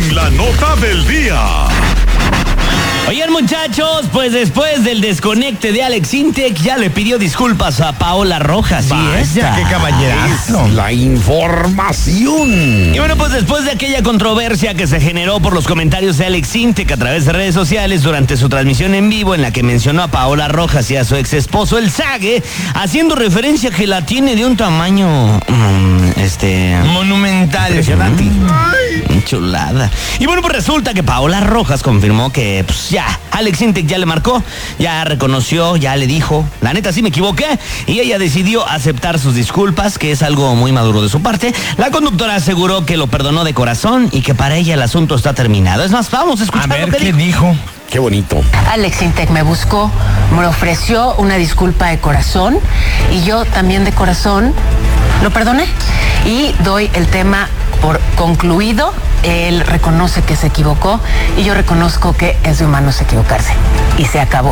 con la nota del día. Oigan, muchachos, pues después del desconecte de Alex Intec, ya le pidió disculpas a Paola Rojas. Ya, qué caballerazo. La información. Y bueno, pues después de aquella controversia que se generó por los comentarios de Alex Intec a través de redes sociales durante su transmisión en vivo, en la que mencionó a Paola Rojas y a su ex esposo, el Zague, haciendo referencia a que la tiene de un tamaño, monumental. impresionante. Chulada. Y bueno, pues resulta que Paola Rojas confirmó que, pues ya, Alex Intec ya le marcó, ya reconoció, ya le dijo, la neta sí me equivoqué, y ella decidió aceptar sus disculpas, que es algo muy maduro de su parte. La conductora aseguró que lo perdonó de corazón y que para ella el asunto está terminado. Es más, vamos a escuchar A ver, lo que ¿qué dijo. dijo? Qué bonito. Alex Intec me buscó, me ofreció una disculpa de corazón y yo también de corazón lo perdoné y doy el tema por concluido. Él reconoce que se equivocó y yo reconozco que es de humanos equivocarse y se acabó.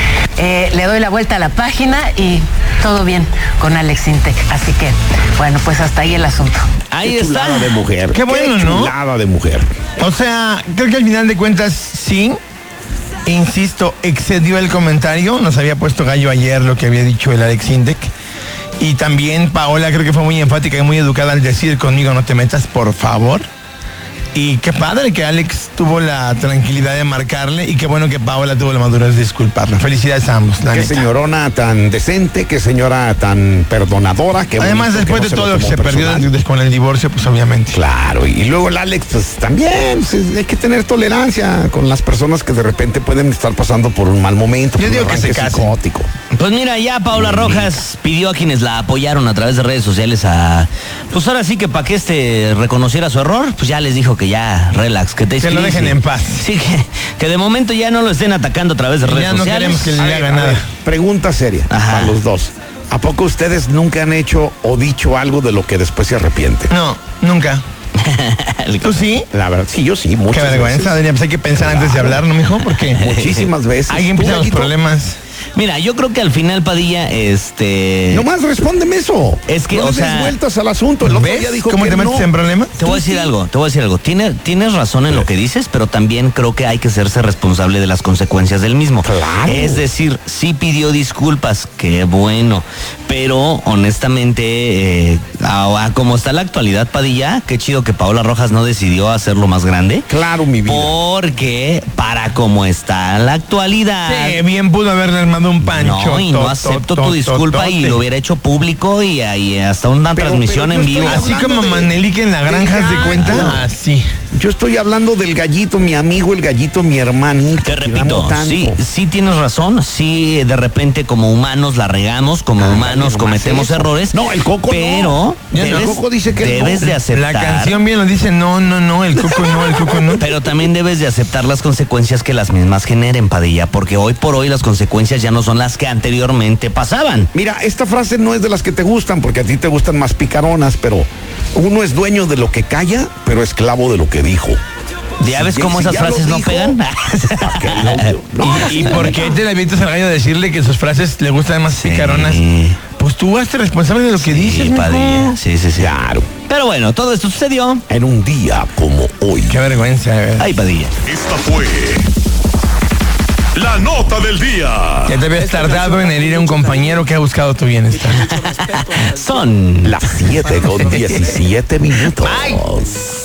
Le doy la vuelta a la página y todo bien con Alex Intec, así que bueno, pues hasta ahí el asunto. Ahí Qué está. chulada de mujer. Qué bueno, ¿no? Chulada de mujer. O sea, creo que al final de cuentas sí, insisto, excedió el comentario. Nos había puesto gallo ayer lo que había dicho el Alex Intec. Y también Paola creo que fue muy enfática y muy educada al decir conmigo no te metas, por favor. Y qué padre que Alex tuvo la tranquilidad de marcarle y qué bueno que Paola tuvo la madurez de disculparlo. Felicidades a ambos, la Qué neta. señorona tan decente, qué señora tan perdonadora. Qué Además, bonito después que de no todo lo que tomó se perdió personal. con el divorcio, pues obviamente. Claro, y luego el Alex, pues también, pues, hay que tener tolerancia con las personas que de repente pueden estar pasando por un mal momento. Yo por un digo que se arranque casen. psicótico. Pues mira, ya Paola Rojas pidió a quienes la apoyaron a través de redes sociales a... Pues ahora sí que para que reconociera su error, pues ya les dijo que ya relax, que te Que lo dejen en paz. Sí, que de momento ya no lo estén atacando a través de redes Ya no sociales. queremos que le A ver, haga a nada. ver, pregunta seria Ajá. para los dos. ¿A poco ustedes nunca han hecho o dicho algo de lo que después se arrepienten? No, nunca. ¿Tú sí? La verdad, sí, yo sí, Qué muchas vergüenza, veces. Adrián. Pues hay que pensar antes de hablar, ¿no, mijo? Porque Muchísimas veces. ahí ¿Tú, empiezan los Gallito? problemas. Mira, yo creo que al final, Padilla, Nomás respóndeme eso. Es que, no o le sea, des vueltas al asunto. El otro día ¿Ves dijo cómo que te metes no. en problemas? Te voy a decir algo. Tienes razón en lo que dices, pero también creo que hay que hacerse responsable de las consecuencias del mismo. Claro. Es decir, sí pidió disculpas, qué bueno, pero honestamente, como está la actualidad, Padilla, qué chido que Paola Rojas no decidió hacerlo más grande. Claro, mi vida. Porque para como está la actualidad... Sí, bien pudo haberle armado un pancho. No, y no acepto tu disculpa y lo hubiera hecho público y hasta una Pero transmisión yo en estoy vivo. Así hablando como de- Manelique en la granja, ¿se gallo. cuenta? Así. Yo estoy hablando del Gallito, mi amigo, el Gallito, mi hermanito. Te que repito, amo tanto. sí tienes razón, sí de repente como humanos la regamos, como humanos nomás cometemos eso. errores. No, el Coco pero no. debes, El Coco dice que debes no. de aceptar. La canción bien lo dice, no, el coco no. Pero también debes de aceptar las consecuencias que las mismas generen, Padilla, porque hoy por hoy las consecuencias ya no son las que anteriormente pasaban. Mira, esta frase no es de las que te gustan, porque a ti te gustan más picaronas, pero uno es dueño de lo que calla, pero esclavo de lo que dijo. ¿Ya ves Si- cómo si esas ya lo frases no dijo, pegan? ¿Y por qué te avientas al gallo a decirle que sus frases le gustan más picaronas? Pues tú hazte responsable de lo que dices, Sí, mijo. Padilla, sí. Claro, Pero bueno, todo esto sucedió. en un día como hoy. Qué vergüenza, ¿verdad? Ay, Padilla. Esta fue la nota del día. Ya te habías tardado en herir a un compañero que ha buscado tu bienestar. Son Las 7:17 minutos.